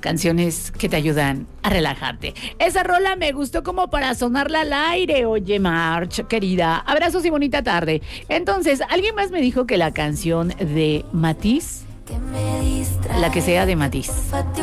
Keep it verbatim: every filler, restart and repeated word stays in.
canciones que te ayudan a relajarte. Esa rola me gustó como para sonarla al aire. Oye, March, querida, abrazos y bonita tarde. Entonces, alguien más me dijo que la canción de Matiz, la que sea de Matiz,